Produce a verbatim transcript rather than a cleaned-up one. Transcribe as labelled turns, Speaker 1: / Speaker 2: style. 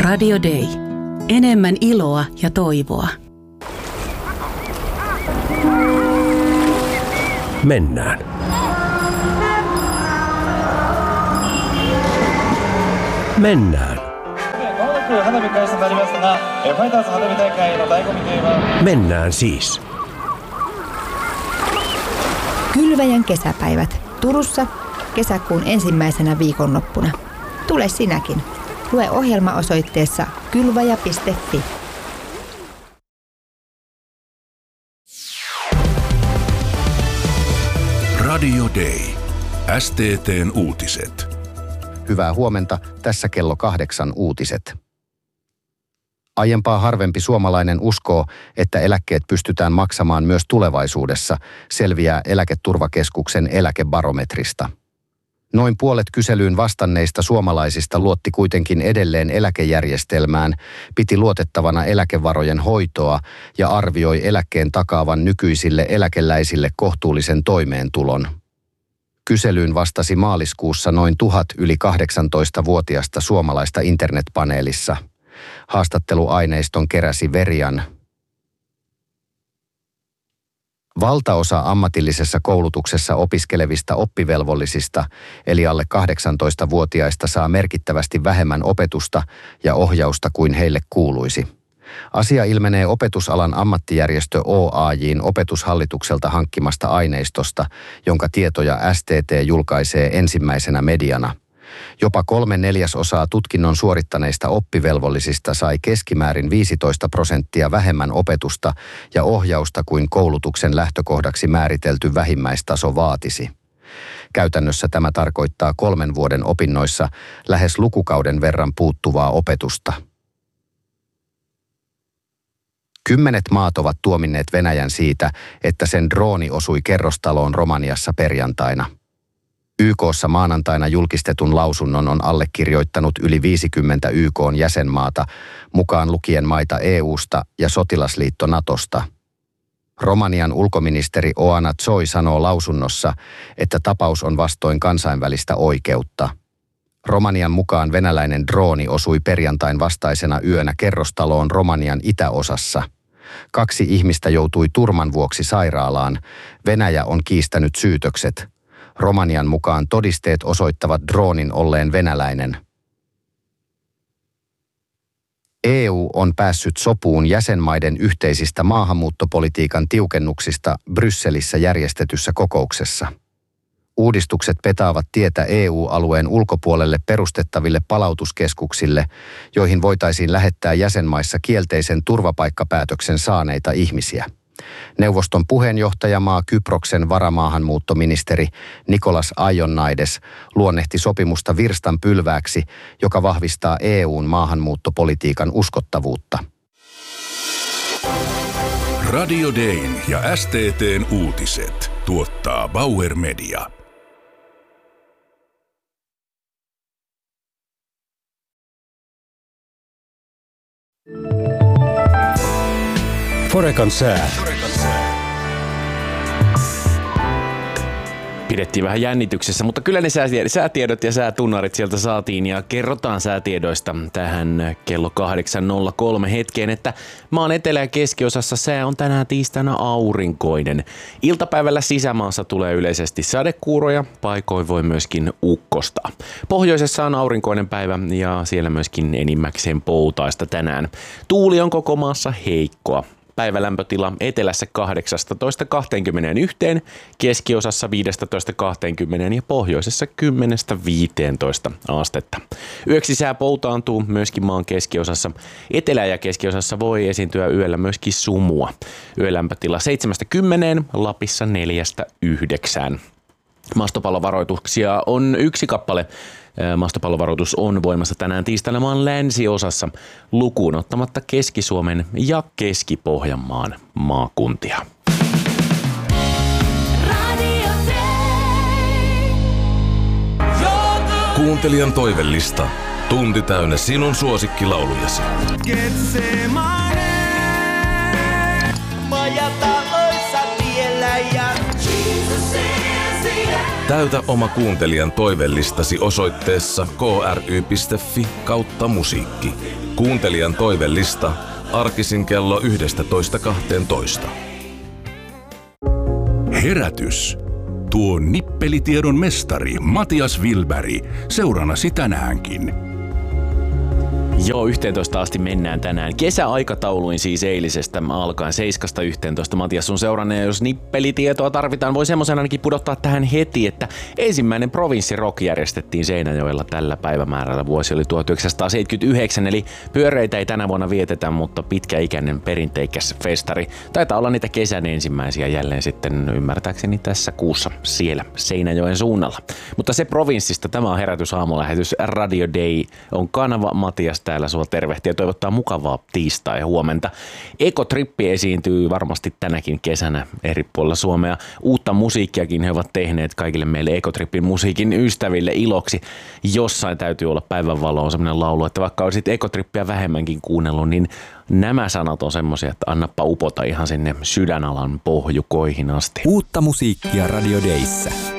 Speaker 1: Radio Day. Enemmän iloa ja toivoa.
Speaker 2: Mennään. Mennään. Mennään siis.
Speaker 3: Kylväjän kesäpäivät Turussa kesäkuun ensimmäisenä viikonloppuna. Tule sinäkin. Lue ohjelma osoitteessa kylväjä piste fi.
Speaker 4: Radio Day. S T T:n uutiset.
Speaker 5: Hyvää huomenta, tässä kello kahdeksan uutiset. Aiempaa harvempi suomalainen uskoo, että eläkkeet pystytään maksamaan myös tulevaisuudessa, selviää Eläketurvakeskuksen eläkebarometrista. Noin puolet kyselyyn vastanneista suomalaisista luotti kuitenkin edelleen eläkejärjestelmään, piti luotettavana eläkevarojen hoitoa ja arvioi eläkkeen takaavan nykyisille eläkeläisille kohtuullisen toimeentulon. Kyselyyn vastasi maaliskuussa noin tuhat yli kahdeksantoistavuotiasta suomalaista internetpaneelissa. Haastatteluaineiston keräsi Verian. Valtaosa ammatillisessa koulutuksessa opiskelevista oppivelvollisista, eli alle kahdeksantoistavuotiaista, saa merkittävästi vähemmän opetusta ja ohjausta kuin heille kuuluisi. Asia ilmenee opetusalan ammattijärjestö O A J:n opetushallitukselta hankkimasta aineistosta, jonka tietoja S T T julkaisee ensimmäisenä mediana. Jopa kolme neljäsosaa tutkinnon suorittaneista oppivelvollisista sai keskimäärin viisitoista prosenttia vähemmän opetusta ja ohjausta kuin koulutuksen lähtökohdaksi määritelty vähimmäistaso vaatisi. Käytännössä tämä tarkoittaa kolmen vuoden opinnoissa lähes lukukauden verran puuttuvaa opetusta. Kymmenet maat ovat tuominneet Venäjän siitä, että sen drooni osui kerrostaloon Romaniassa perjantaina. Y K:ssa maanantaina julkistetun lausunnon on allekirjoittanut yli viisikymmentä Y K:n jäsenmaata, mukaan lukien maita E U:sta ja sotilasliitto Natosta. Romanian ulkoministeri Oana Zoi sanoo lausunnossa, että tapaus on vastoin kansainvälistä oikeutta. Romanian mukaan venäläinen drooni osui perjantain vastaisena yönä kerrostaloon Romanian itäosassa. Kaksi ihmistä joutui turman vuoksi sairaalaan. Venäjä on kiistänyt syytökset. Romanian mukaan todisteet osoittavat droonin olleen venäläinen. E U on päässyt sopuun jäsenmaiden yhteisistä maahanmuuttopolitiikan tiukennuksista Brysselissä järjestetyssä kokouksessa. Uudistukset petaavat tietä E U-alueen ulkopuolelle perustettaville palautuskeskuksille, joihin voitaisiin lähettää jäsenmaissa kielteisen turvapaikkapäätöksen saaneita ihmisiä. Neuvoston puheenjohtajamaa Kyproksen varamaahanmuuttoministeri Nikolas Aionnaides luonnehti sopimusta virstanpylvääksi, joka vahvistaa E U:n maahanmuuttopolitiikan uskottavuutta.
Speaker 4: Radio Dayn ja S T T:n uutiset tuottaa Bauer Media.
Speaker 2: Forekan sää.
Speaker 6: Pidettiin vähän jännityksessä, mutta kyllä ne säätiedot ja säätunnarit sieltä saatiin ja kerrotaan säätiedoista tähän kello kahdeksan nolla kolme hetkeen, että maan etelä- ja keskiosassa sää on tänään tiistaina aurinkoinen. Iltapäivällä sisämaassa tulee yleisesti sadekuuroja, paikoin voi myöskin ukkosta. Pohjoisessa on aurinkoinen päivä ja siellä myöskin enimmäkseen poutaista tänään. Tuuli on koko maassa heikkoa. Päivälämpötila etelässä kahdeksastatoista kaksikymmentäyksi, keskiosassa viisitoista kaksikymmentä ja pohjoisessa kymmenestä viiteentoista astetta. Yöksi sää poutaantuu myöskin maan keskiosassa. Etelä- ja keskiosassa voi esiintyä yöllä myöskin sumua. Yölämpötila seitsemästä kymmeneen, Lapissa neljästä yhdeksään. Maastopallovaroituksia on yksi kappale. Maastopallovaroitus on voimassa tänään tiistaina maan länsiosassa lukuun ottamatta Keski-Suomen ja Keski-Pohjanmaan maakuntia.
Speaker 4: Kuuntelijan toivellista. Tunti täynnä sinun suosikkilaulujasi. Täytä oma kuuntelijan toivellistasi osoitteessa k r y piste f i kautta musiikki. Kuuntelijan toivellista arkisin kello yksitoista kaksitoista. Herätys. Tuo nippelitiedon mestari Matias Wilberg seurannasi tänäänkin.
Speaker 6: Joo, yhteentoista asti mennään tänään. Kesäaikatauluin siis eilisestä alkaen seiskasta yhteentoista. Matias sun seuranneen, ja jos nippelitietoa tarvitaan, voi semmoisen ainakin pudottaa tähän heti, että ensimmäinen provinssirock järjestettiin Seinäjoella tällä päivämäärällä. Vuosi oli tuhatyhdeksänsataaseitsemänkymmentäyhdeksän, eli pyöreitä ei tänä vuonna vietetä, mutta pitkäikäinen perinteikäs festari. Taitaa olla niitä kesän ensimmäisiä jälleen sitten ymmärtääkseni tässä kuussa siellä Seinäjoen suunnalla. Mutta se provinssista, tämä on Herätys aamulähetys, Radio Day on kanava. Matias täällä sua tervehtiä ja toivottaa mukavaa tiistai ja huomenta. Ekotrippi esiintyy varmasti tänäkin kesänä eri puolilla Suomea. Uutta musiikkiakin he ovat tehneet kaikille meille Ekotrippin musiikin ystäville iloksi. Jossain täytyy olla päivänvalo, on sellainen laulu, että vaikka olisit Ekotrippiä vähemmänkin kuunnellut, niin nämä sanat on semmoisia, että annappa upota ihan sinne sydänalan pohjukoihin asti.
Speaker 7: Uutta musiikkia Radio Dayssä.